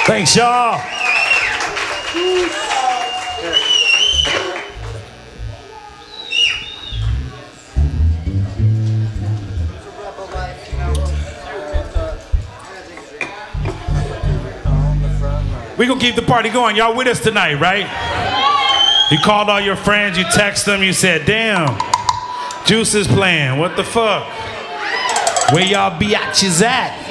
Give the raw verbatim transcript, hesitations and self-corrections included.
Thanks, y'all. We gonna keep the party going. Y'all with us tonight, right? You called all your friends, you text them, you said, damn, Juice is playing. What the fuck? Where y'all biatches at?